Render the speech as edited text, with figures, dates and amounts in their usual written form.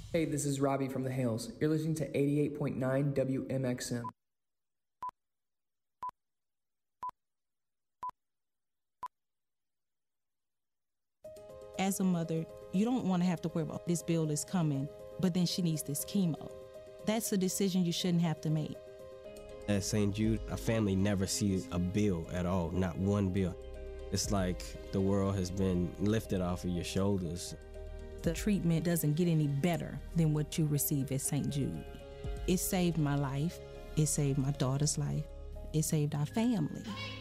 Hey, this is Robbie from the Hales. You're listening to 88.9 WMXM. As a mother, you don't want to have to worry about this bill is coming, but then she needs this chemo. That's a decision you shouldn't have to make. At St. Jude, a family never sees a bill at all, not one bill. It's like the world has been lifted off of your shoulders. The treatment doesn't get any better than what you receive at St. Jude. It saved my life. It saved my daughter's life. It saved our family.